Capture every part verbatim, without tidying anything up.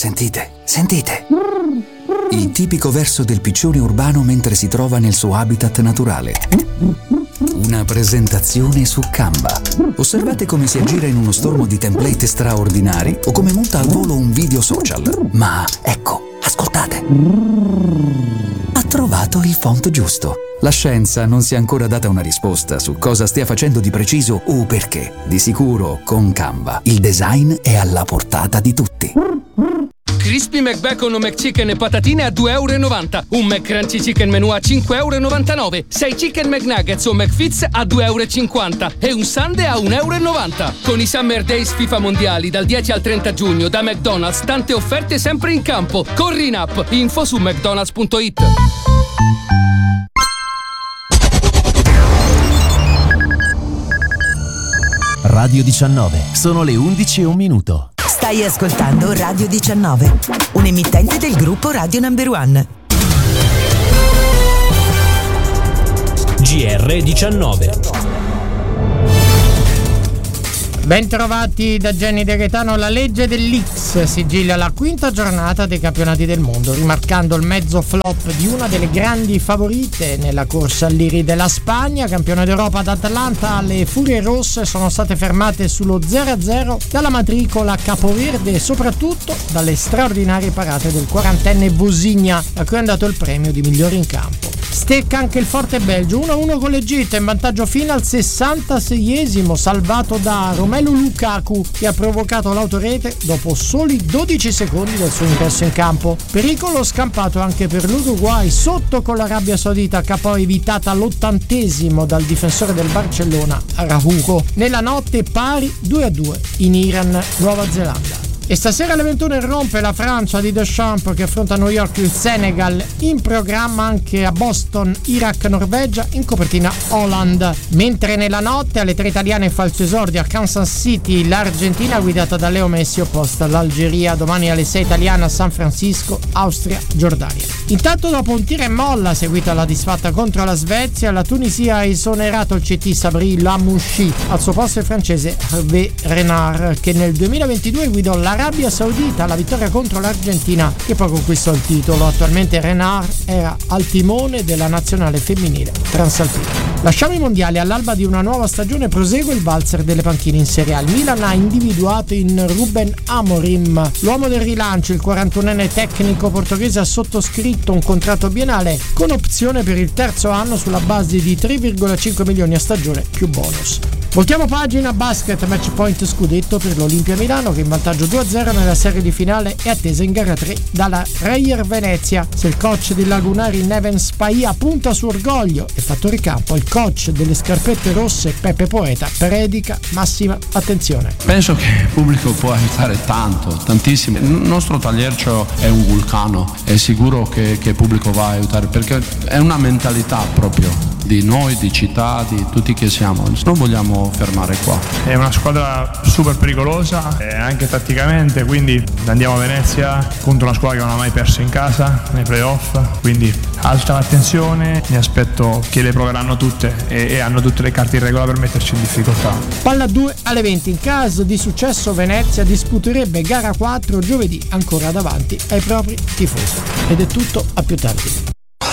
Sentite, sentite. Il tipico verso del piccione urbano mentre si trova nel suo habitat naturale. Una presentazione su Canva. Osservate come si aggira in uno stormo di template straordinari o come monta al volo un video social. Ma ecco, ascoltate. Ha trovato il font giusto. La scienza non si è ancora data una risposta su cosa stia facendo di preciso o perché. Di sicuro, con Canva, il design è alla portata di tutti. Crispy McBacon o McChicken e patatine a due e novanta euro. Un McCrunchy Chicken Menù a cinque e novantanove euro. sei Chicken McNuggets o McFits a due e cinquanta euro. E un Sundae a un e novanta euro. Con i Summer Days FIFA Mondiali dal dieci al trenta giugno da McDonald's, tante offerte sempre in campo. Corri in app. Info su mcdonalds punto it. Radio diciannove, sono le undici e un minuto. Stai ascoltando Radio diciannove, un emittente del gruppo Radio Number One. G R diciannove. Bentrovati da Jenny De Gaetano. La legge dell'X sigilla la quinta giornata dei campionati del mondo, rimarcando il mezzo flop di una delle grandi favorite nella corsa all'Iri della Spagna. Campione d'Europa ad Atlanta, le Furie Rosse sono state fermate sullo zero a zero dalla matricola capoverde e soprattutto dalle straordinarie parate del quarantenne Vosigna, a cui è andato il premio di migliore in campo. Stecca anche il forte Belgio, uno a uno con l'Egitto, in vantaggio fino al sessantaseiesimo, salvato da Romelu Lukaku, che ha provocato l'autorete dopo soli dodici secondi del suo ingresso in campo. Pericolo scampato anche per l'Uruguay, sotto con l'Arabia Saudita, che ha poi evitata all'ottantesimo dal difensore del Barcellona, Araujo. Nella notte pari due a due in Iran, Nuova Zelanda. E stasera alle ventuno irrompe la Francia di Deschamps, che affronta a New York il Senegal. In programma anche a Boston Iraq Norvegia, in copertina Holland. Mentre nella notte alle tre italiane in falso esordio a Kansas City l'Argentina guidata da Leo Messi opposta all'Algeria. Domani alle sei italiana a San Francisco, Austria, Giordania. Intanto dopo un tira e molla seguito alla disfatta contro la Svezia, la Tunisia ha esonerato il C T Sabri Lamouchi. Al suo posto il francese Hervé Renard, che nel duemilaventidue guidò la Arabia Saudita alla vittoria contro l'Argentina, che poi conquistò il titolo. Attualmente Renard era al timone della nazionale femminile transalpina. Lasciamo i mondiali. All'alba di una nuova stagione prosegue il valzer delle panchine in Serie A. Il Milan ha individuato in Ruben Amorim l'uomo del rilancio. Il quarantunenne tecnico portoghese ha sottoscritto un contratto biennale con opzione per il terzo anno sulla base di tre virgola cinque milioni a stagione più bonus. Voltiamo pagina. Basket, match point scudetto per l'Olimpia Milano, che in vantaggio due a zero nella serie di finale è attesa in gara tre dalla Reyer Venezia. Se il coach dei lagunari Neven Spaia punta su orgoglio e fattore campo, il coach delle scarpette rosse Peppe Poeta predica massima attenzione. Penso che il pubblico può aiutare tanto, tantissimo. Il nostro tagliercio è un vulcano, è sicuro che, che il pubblico va a aiutare, perché è una mentalità proprio di noi, di città, di tutti che siamo. Non vogliamo fermare qua. È una squadra super pericolosa, eh, anche tatticamente, quindi andiamo a Venezia contro una squadra che non ha mai perso in casa nei playoff, quindi alta attenzione, mi aspetto che le proveranno tutte e, e hanno tutte le carte in regola per metterci in difficoltà. Palla due alle venti. In caso di successo Venezia disputerebbe gara quattro giovedì, ancora davanti ai propri tifosi. Ed è tutto, a più tardi.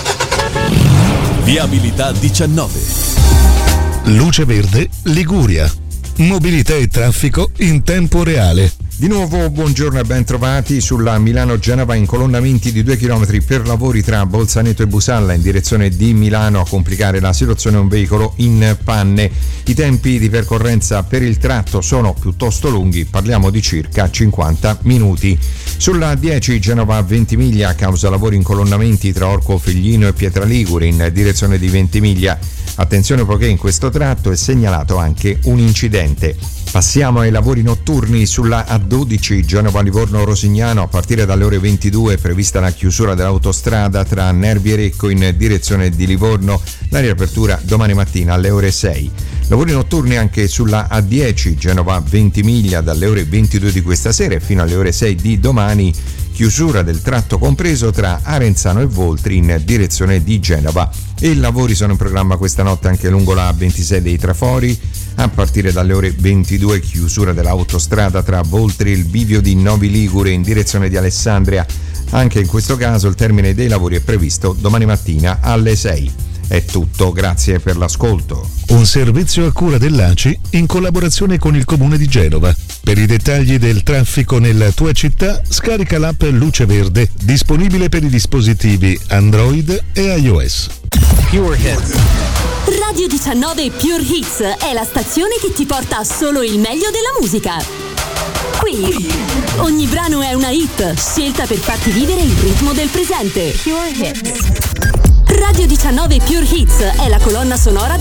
Viabilità diciannove. Luce Verde Liguria. Mobilità e traffico in tempo reale. Di nuovo buongiorno e ben trovati sulla Milano-Genova, incolonnamenti di due chilometri per lavori tra Bolzaneto e Busalla in direzione di Milano. A complicare la situazione un veicolo in panne. I tempi di percorrenza per il tratto sono piuttosto lunghi, parliamo di circa cinquanta minuti. Sulla dieci Genova-Ventimiglia, a causa lavori incolonnamenti tra Orco Figlino e Pietraligure in direzione di Ventimiglia. Attenzione poiché in questo tratto è segnalato anche un incidente. Passiamo ai lavori notturni sulla A dodici Genova-Livorno-Rosignano. A partire dalle ore ventidue è prevista la chiusura dell'autostrada tra Nervi e Recco in direzione di Livorno. La riapertura domani mattina alle ore sei. Lavori notturni anche sulla A dieci Genova-Ventimiglia dalle ore ventidue di questa sera e fino alle ore sei di domani. Chiusura del tratto compreso tra Arenzano e Voltri in direzione di Genova. E i lavori sono in programma questa notte anche lungo la A ventisei dei Trafori. a partire dalle ore ventidue, chiusura dell'autostrada tra Voltri e il bivio di Novi Ligure in direzione di Alessandria. Anche in questo caso il termine dei lavori è previsto domani mattina alle sei. È tutto, grazie per l'ascolto. Un servizio a cura dell'A C I in collaborazione con il Comune di Genova. Per i dettagli del traffico nella tua città, scarica l'app Luce Verde, disponibile per i dispositivi Android e iOS. Pure Hits. Radio diciannove Pure Hits è la stazione che ti porta solo il meglio della musica. Qui ogni brano è una hit, scelta per farti vivere il ritmo del presente. Pure Hits. Radio diciannove Pure Hits è la colonna sonora